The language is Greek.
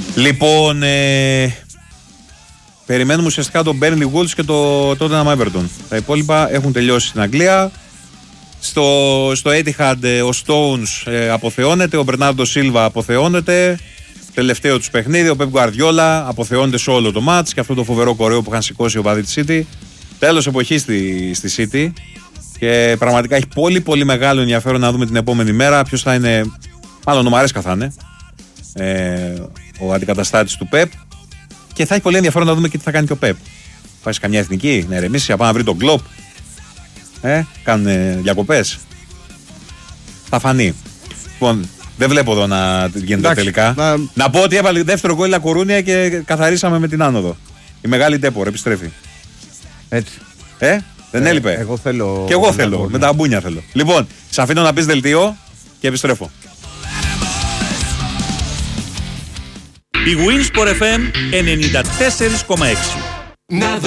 Λοιπόν, περιμένουμε ουσιαστικά τον Burnley Wolves και το Tottenham Everton. Τα υπόλοιπα έχουν τελειώσει στην Αγγλία. Στο Etihad ο Stones αποθεώνεται, ο Bernardo Silva αποθεώνεται. Τελευταίο τους παιχνίδι, ο Pep Guardiola αποθεώνεται σε όλο το μάτς και αυτό το φοβερό κορέο που είχαν σηκώσει ο οπαδοί της City. Τέλος εποχής στη City και πραγματικά έχει πολύ πολύ μεγάλο ενδιαφέρον να δούμε την επόμενη μέρα ποιος θα είναι, μάλλον ο Μαρέσκα θα είναι ο αντικαταστάτης του Pep και θα έχει πολύ ενδιαφέρον να δούμε και τι θα κάνει και ο Pep. Πάει σε καμιά εθνική, να ηρεμήσει, να πάει να βρει τον Klopp, κάνουν διακοπές. Θα φανεί. Λοιπόν, δεν βλέπω εδώ να γίνεται τελικά. Να πω ότι έβαλε δεύτερο γκολ η Λα Κορούνια και καθαρίσαμε με την άνοδο. Η μεγάλη Ντέπορ επιστρέφει. Έτσι. Δεν έλειπε. Εγώ θέλω. Και εγώ θέλω. Με τα μπούνια θέλω. Λοιπόν, σε αφήνω να πεις δελτίο και επιστρέφω. Η Winsport FM 94,6.